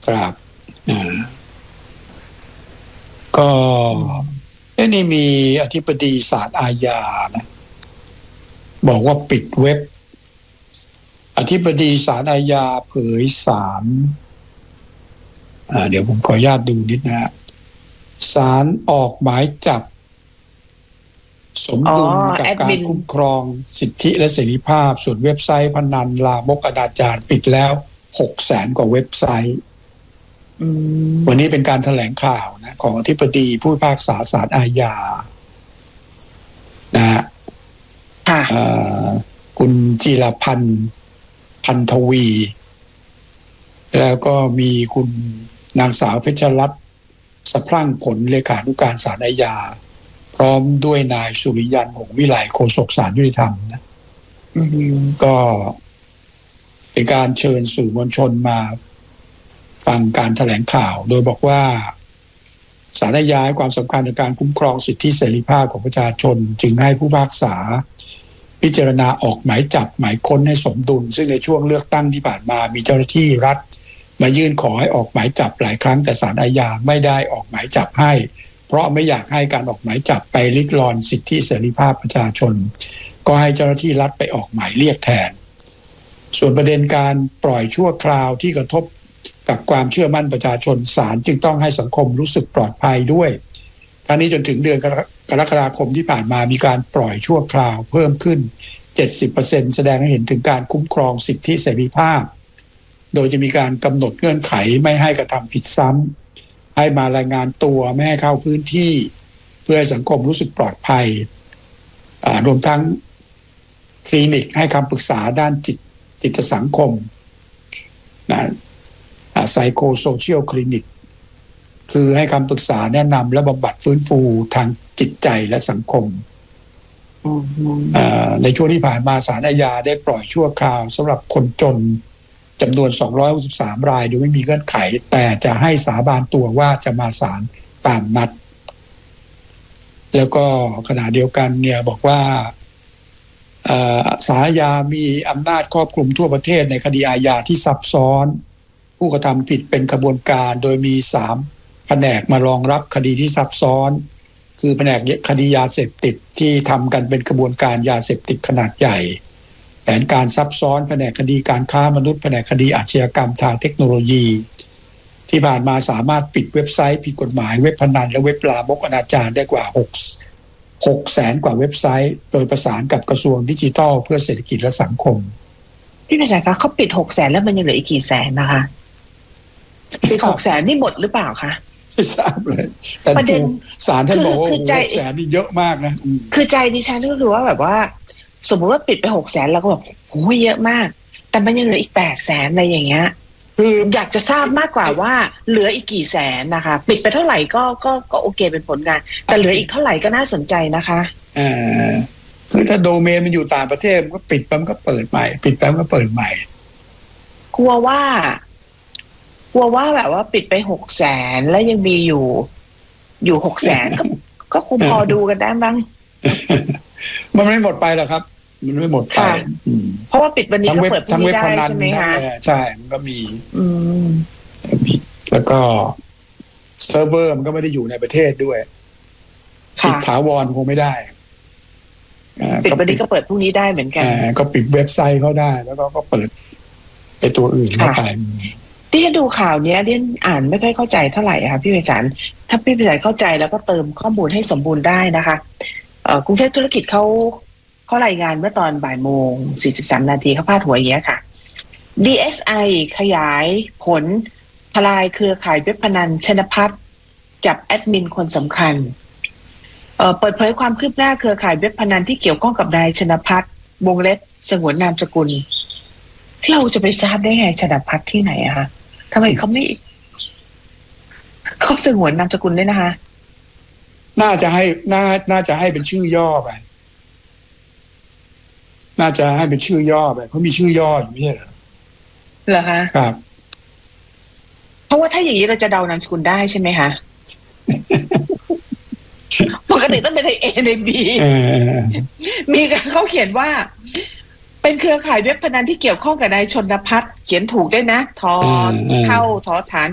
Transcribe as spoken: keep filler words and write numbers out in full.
ครับอ่าก็นี่มีอธิบดีศาลอาญานะบอกว่าปิดเว็บอธิบดีศาลอาญาเผยศาลอ่าเดี๋ยวผมขออนุญาตดูนิดนะฮะศาลออกหมายจับสมดุลกับการคุ้มครองสิทธิและเสรีภาพส่วนเว็บไซต์พนันลามกอนาจารปิดแล้วหกแสนกว่าเว็บไซต์วันนี้เป็นการแถลงข่าวนะของอธิบดีผู้พิพากษาศาลอาญานะฮะคุณจิรพันธ์พันทวีแล้วก็มีคุณนางสาวเพชรรัตน์สะพรั่งผลเลขานุการศาลอาญาพร้อมด้วยนายสุริยันหงส์วิไลโฆษกศาลยุติธรรมนะก็เป็นการเชิญสื่อมวลชนมาฟังการแถลงข่าวโดยบอกว่าศาลอาญาให้ความสำคัญในการคุ้มครองสิทธิเสรีภาพของประชาชนจึงให้ผู้พิพากษาพิจารณาออกหมายจับหมายค้นให้สมดุลซึ่งในช่วงเลือกตั้งที่ผ่านมามีเจ้าหน้าที่รัฐมายื่นขอให้ออกหมายจับหลายครั้งแต่ศาลอาญาไม่ได้ออกหมายจับให้เพราะไม่อยากให้การออกหมายจับไปลิดรอนสิทธิเสรีภาพประชาชนก็ให้เจ้าหน้าที่รัฐไปออกหมายเรียกแทนส่วนประเด็นการปล่อยชั่วคราวที่กระทบกับความเชื่อมั่นประชาชนศาลจึงต้องให้สังคมรู้สึกปลอดภัยด้วยทั้งนี้จนถึงเดือนกรกฎาคมที่ผ่านมามีการปล่อยชั่วคราวเพิ่มขึ้น เจ็ดสิบเปอร์เซ็นต์ แสดงให้เห็นถึงการคุ้มครองสิทธิเสรีภาพโดยจะมีการกำหนดเงื่อนไขไม่ให้กระทำผิดซ้ำให้มารายงานตัวไม่ให้เข้าพื้นที่เพื่อให้สังคมรู้สึกปลอดภัยรวมทั้งคลินิกให้คำปรึกษาด้านจิตจิตสังคมนะไซโคโซเชียลคลินิกคือให้คำปรึกษาแนะนำและบำบัดฟื้นฟูทางจิตใจและสังคมในช่วงที่ผ่านมาศาลอาญาได้ปล่อยชั่วคราวสำหรับคนจนจำนวนสองร้อยหกสิบสามรายโดยไม่มีเงื่อนไขแต่จะให้สาบานตัวว่าจะมาศาลตามนัดแล้วก็ขณะเดียวกันเนี่ยบอกว่าศาลอาญามีอำนาจครอบคลุมทั่วประเทศในคดีอาญาที่ซับซ้อนผู้กระทำผิดเป็นขบวนการโดยมีสามแผนกมารองรับคดีที่ซับซ้อนคือแผนกคดียาเสพติดที่ทำกันเป็นกระบวนการยาเสพติดขนาดใหญ่แผนการซับซ้อนแผนกคดีการค้ามนุษย์แผนกคดีอาชญากรรมทางเทคโนโลยีที่ผ่านมาสามารถปิดเว็บไซต์ผิดกฎหมายเว็บพนันและเว็บลามกอนาจารได้กว่าหกแสนกว่าเว็บไซต์โดยประสานกับกระทรวงดิจิทัลเพื่อเศรษฐกิจและสังคมพี่ประจักษ์คะเขาปิดหกแสนแล้วมันยังเหลืออีกกี่แสนนะคะปิดหกแสนนี่หมดหรือเปล่าคะไม่ทราบเลยแต่ประเด็นศาลท่านบอกว่าหกแสนนี่เยอะมากนะคือใจดิฉันก็คือว่าแบบว่าสมมติว่าปิดไปหกแสนแล้วก็แบบโอ้ยเยอะมากแต่มันยังเหลืออีกแปดแสนอะไรอย่างเงี้ยคืออยากจะทราบมากกว่าว่าเหลืออีกกี่แสนนะคะปิดไปเท่าไหร่ก็ก็ก็โอเคเป็นผลงานแต่เหลืออีกเท่าไหร่ก็น่าสนใจนะคะอ่าคือถ้าโดเมนมันอยู่ต่างประเทศมันก็ปิดไปมันก็เปิดใหม่ปิดไปมันก็เปิดใหม่กลัวว่ากลัวว่าแบบว่าปิดไปหกแสนแล้วยังมีอยู่อยู่หกแสนก็ก็คงพอดูกันได้บ้างมันไม่หมดไปหรอกครับมันไม่หมดไปเพราะว่าปิดวันนี้ก็เปิดพรุ่งนี้ได้ใช่ไหมคะใช่มันก็มีแล้วก็เซิร์ฟเวอร์มันก็ไม่ได้อยู่ในประเทศด้วยปิดถาวรคงไม่ได้ปิดวันนี้ก็เปิดพรุ่งนี้ได้เหมือนกันก็ปิดเว็บไซต์เขาได้แล้วก็เปิดไอ้ตัวอื่นเข้าไปที่ดูข่าวนี้เรียนอ่านไม่ค่อยเข้าใจเท่าไหร่ค่ะพี่วิจารณ์ถ้าพี่วิจารณ์เข้าใจแล้วก็เติมข้อมูลให้สมบูรณ์ได้นะคะกรุงเทพธุรกิจเขาเขารายงานเมื่อตอนบ่ายโมงสี่สิบสามนาทีเขาพาดหัวอย่างนี้ค่ะ ดี เอส ไอ ขยายผลทลายเครือข่ายเว็บพนันชนพัฒน์จับแอดมินคนสำคัญเอ่อเปิดเผยความคืบหน้าเครือข่ายเว็บพนันที่เกี่ยวข้องกับนายชนพัฒน์วงเล็บสงวนนามสกุลเราจะไปทราบได้ไงชนพัฒน์ที่ไหนอะคะทำไมเขาไม่เขาสงวนนามสกุลด้วยนะคะน่าจะให้น่าน่าจะให้เป็นชื่อย่อไปน่าจะให้เป็นชื่อย่อไปเขามีชื่อย่ออยู่ไม่ใช่เหรอเหรอคะครับเพราะว่าถ้าอย่างนี้เราจะเดานามสกุลได้ใช่ไหมคะปกติต้องเป็นใน A ใน B มีการเขาเขียนว่าเป็นเครือข่ายเว็บพนันที่เกี่ยวข้องกับนายชนพัฒน์เขียนถูกด้วยนะทอเข้าทอฐาน